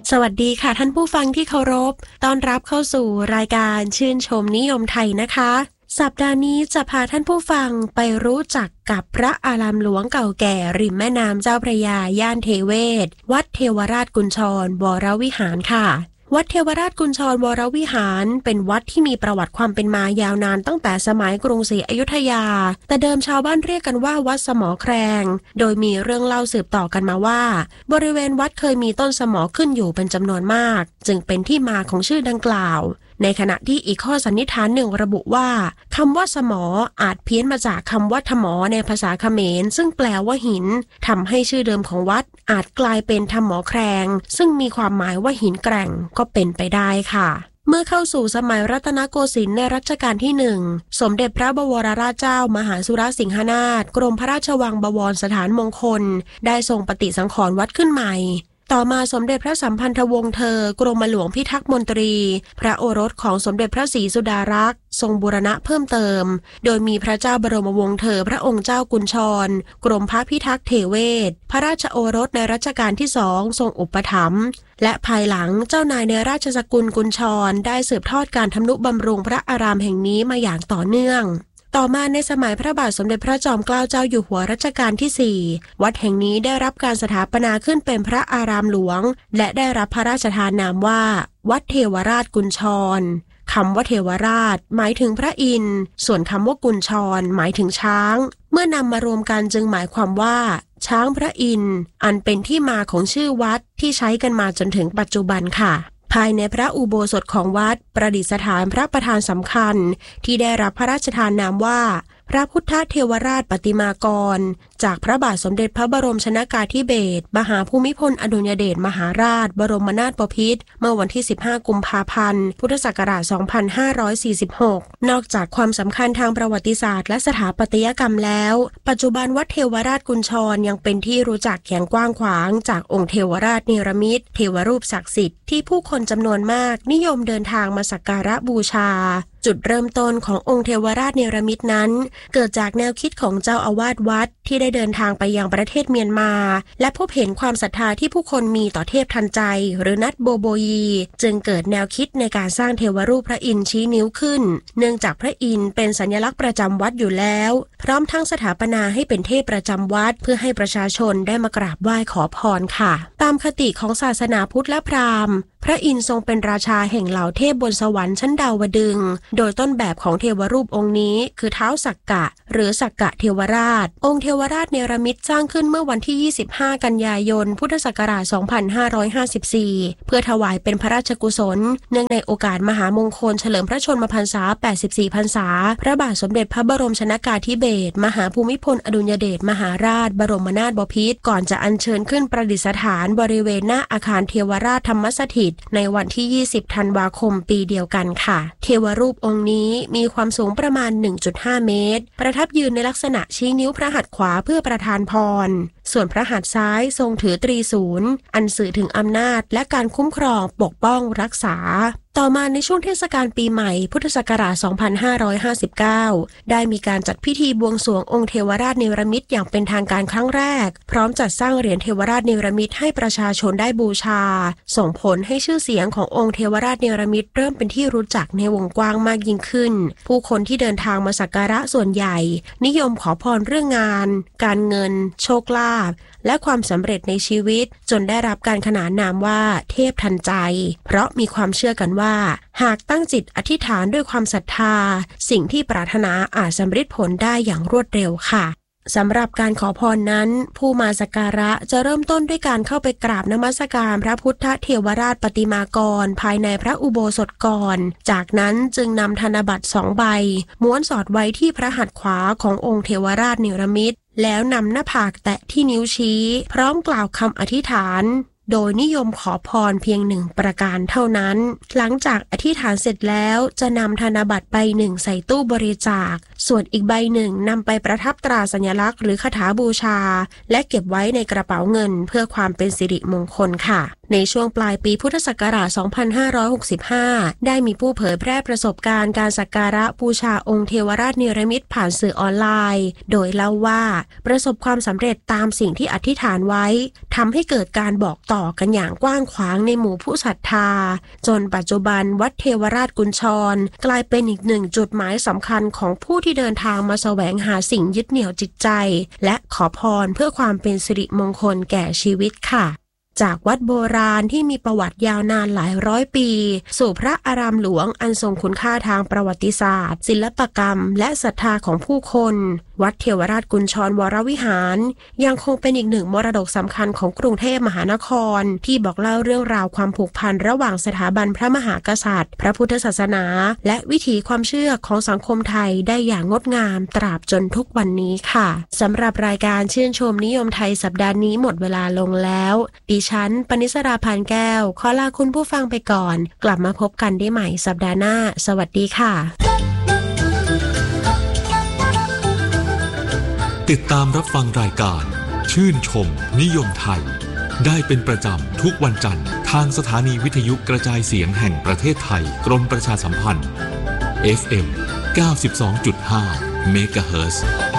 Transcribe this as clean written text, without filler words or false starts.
สวัสดีค่ะท่านผู้ฟังที่เคารพต้อนรับเข้าสู่รายการชื่นชมนิยมไทยนะคะสัปดาห์นี้จะพาท่านผู้ฟังไปรู้จักกับพระอารามหลวงเก่าแก่ริมแม่น้ำเจ้าพระยาย่านเทเวศวัดเทวราชกุญชรวรวิหารค่ะวัดเทวราชกุญชรวรวิหารเป็นวัดที่มีประวัติความเป็นมายาวนานตั้งแต่สมัยกรุงศรีอยุธยาแต่เดิมชาวบ้านเรียกกันว่าวัดสมอแครงโดยมีเรื่องเล่าสืบต่อกันมาว่าบริเวณวัดเคยมีต้นสมอขึ้นอยู่เป็นจำนวนมากจึงเป็นที่มาของชื่อดังกล่าวในขณะที่อีกข้อสันนิษฐานหนึ่งระบุว่าคำว่าสมออาจเพี้ยนมาจากคำว่าทมอในภาษาเขมรซึ่งแปลว่าหินทำให้ชื่อเดิมของวัดอาจกลายเป็นทมอแครงซึ่งมีความหมายว่าหินแกร่งก็เป็นไปได้ค่ะเมื่อเข้าสู่สมัยรัตนโกสินทร์ในรัชกาลที่1สมเด็จพระบวรราชเจ้ามหาสุรสิงหนาถกรมพระราชวังบวรสถานมงคลได้ทรงปฏิสังขรณ์วัดขึ้นใหม่ต่อมาสมเด็จพระสัมพันธวงศ์เธอกรมหลวงพิทักษ์มนตรีพระโอรสของสมเด็จพระศรีสุดารักษ์ทรงบูรณะเพิ่มเติมโดยมีพระเจ้าบรมวงศ์เธอพระองค์เจ้ากุญชรกรมพระพิทักษ์เทเวศพระราชโอรสในรัชกาลที่2ทรงอุปถัมภ์และภายหลังเจ้านายในราชสกุลกุญชรได้สืบทอดการทำนุบำรุงพระอารามแห่งนี้มาอย่างต่อเนื่องต่อมาในสมัยพระบาทสมเด็จพระจอมเกล้าเจ้าอยู่หัวรัชกาลที่4วัดแห่งนี้ได้รับการสถาปนาขึ้นเป็นพระอารามหลวงและได้รับพระราชทานนามว่าวัดเทวราชกุญชรคำว่าเทวราชหมายถึงพระอินทร์ส่วนคำว่ากุญชรหมายถึงช้างเมื่อนำมารวมกันจึงหมายความว่าช้างพระอินทร์อันเป็นที่มาของชื่อวัดที่ใช้กันมาจนถึงปัจจุบันค่ะภายในพระอุโบสถของวัดประดิษฐานพระประธานสำคัญที่ได้รับพระราชทานนามว่าพระพุทธเทวราชปฏิมากรจากพระบาทสมเด็จพระบรมชนกาธิเบศรมหาภูมิพลอดุลยเดชมหาราชบรมนาถบพิตรเมื่อวันที่15กุมภาพันธ์พุทธศักราช2546นอกจากความสำคัญทางประวัติศาสตร์และสถาปัตยกรรมแล้วปัจจุบันวัดเทวราชกุญชรยังเป็นที่รู้จักอย่างกว้างขวางจากองค์เทวราชเนรมิตเทวรูปศักดิ์สิทธิ์ที่ผู้คนจำนวนมากนิยมเดินทางมาสักการะบูชาจุดเริ่มต้นขององค์เทวราชเนรมิตนั้นเกิดจากแนวคิดของเจ้าอาวาสวัดที่ได้เดินทางไปยังประเทศเมียนมาและพบเห็นความศรัทธาที่ผู้คนมีต่อเทพทันใจหรือนัทโบโบยีจึงเกิดแนวคิดในการสร้างเทวรูปพระอินทร์ชี้นิ้วขึ้นเนื่องจากพระอินทร์เป็นสัญลักษณ์ประจำวัดอยู่แล้วพร้อมทั้งสถาปนาให้เป็นเทพประจำวัดเพื่อให้ประชาชนได้มากราบไหว้ขอพรค่ะตามคติของศาสนาพุทธและพราหมณ์พระอินทร์ทรงเป็นราชาแห่งเหล่าเทพบนสวรรค์ชั้นดาวดึงส์โดยต้นแบบของเทวรูปองค์นี้คือท้าวสักกะหรือสักกะเทวราชองค์เทวราชเนรมิตสร้างขึ้นเมื่อวันที่25กันยายนพุทธศักราช2554เพื่อถวายเป็นพระราชกุศลเนื่องในโอกาสมหามงคลเฉลิมพระชนมพรรษา84พรรษาพระบาทสมเด็จพระบรมชนกาธิเบศรมหาภูมิพลอดุลยเดชมหาราชบรมนาถบพิตรก่อนจะอัญเชิญขึ้นประดิษฐานบริเวณหน้าอาคารเทวราชธรรมสถิตในวันที่20ธันวาคมปีเดียวกันค่ะเทวรูปองค์นี้มีความสูงประมาณ 1.5 เมตรประทับยืนในลักษณะชี้นิ้วพระหัตถ์ขวาเพื่อประทานพรส่วนพระหัตถ์ซ้ายทรงถือตรีศูนย์อันสื่อถึงอำนาจและการคุ้มครองปกป้องรักษาต่อมาในช่วงเทศกาลปีใหม่พุทธศักราช2559ได้มีการจัดพิธีบวงสรวงองค์เทวราชเนรมิตอย่างเป็นทางการครั้งแรกพร้อมจัดสร้างเหรียญเทวราชเนรมิตให้ประชาชนได้บูชาส่งผลให้ชื่อเสียงขององค์เทวราชเนรมิตเริ่มเป็นที่รู้จักในวงกว้างมากยิ่งขึ้นผู้คนที่เดินทางมาสักการะส่วนใหญ่นิยมขอพรเรื่องงานการเงินโชคลาภและความสำเร็จในชีวิตจนได้รับการขนานนามว่าเทพทันใจเพราะมีความเชื่อกันว่าหากตั้งจิตอธิษฐานด้วยความศรัทธาสิ่งที่ปรารถนาอาจสำเร็จผลได้อย่างรวดเร็วค่ะสำหรับการขอพรนั้นผู้มาสักการะจะเริ่มต้นด้วยการเข้าไปกราบนมัสการพระพุทธเทวราชปฏิมากรภายในพระอุโบสถก่อนจากนั้นจึงนำธนบัตร2ใบม้วนสอดไว้ที่พระหัตถ์ขวาขององค์เทวราชเนรมิตแล้วนำหน้าผากแตะที่นิ้วชี้พร้อมกล่าวคำอธิษฐานโดยนิยมขอพรเพียง1ประการเท่านั้นหลังจากอธิษฐานเสร็จแล้วจะนำธนบัตรใบหนึ่งใส่ตู้บริจาคส่วนอีกใบหนึ่งนำไปประทับตราสัญลักษณ์หรือคาถาบูชาและเก็บไว้ในกระเป๋าเงินเพื่อความเป็นสิริมงคลค่ะในช่วงปลายปีพุทธศักราช 2565 ได้มีผู้เผยแพร่ประสบการณ์การสักการะบูชาองค์เทวราชเนรมิตผ่านสื่อออนไลน์โดยเล่าว่าประสบความสำเร็จตามสิ่งที่อธิษฐานไว้ทำให้เกิดการบอกต่อกันอย่างกว้างขวางในหมู่ผู้ศรัทธาจนปัจจุบันวัดเทวราชกุญชรกลายเป็นอีกหนึ่งจุดหมายสำคัญของผู้ที่เดินทางมาแสวงหาสิ่งยึดเหนี่ยวจิตใจและขอพรเพื่อความเป็นสิริมงคลแก่ชีวิตค่ะจากวัดโบราณที่มีประวัติยาวนานหลายร้อยปีสู่พระอารามหลวงอันทรงคุณค่าทางประวัติศาสตร์ศิลปกรรมและศรัทธาของผู้คนวัดเทวราชกุญชรวรวิหารยังคงเป็นอีกหนึ่งมรดกสำคัญของกรุงเทพมหานครที่บอกเล่าเรื่องราวความผูกพันระหว่างสถาบันพระมหากษัตริย์พระพุทธศาสนาและวิถีความเชื่อของสังคมไทยได้อย่างงดงามตราบจนทุกวันนี้ค่ะสำหรับรายการชื่นชมนิยมไทยสัปดาห์นี้หมดเวลาลงแล้วดิฉันปณิสรา พานแก้วขอลาคุณผู้ฟังไปก่อนกลับมาพบกันได้ใหม่สัปดาห์หน้าสวัสดีค่ะติดตามรับฟังรายการชื่นชมนิยมไทยได้เป็นประจำทุกวันจันทร์ทางสถานีวิทยุกระจายเสียงแห่งประเทศไทยกรมประชาสัมพันธ์ FM 92.5 เมกะเฮิรตซ์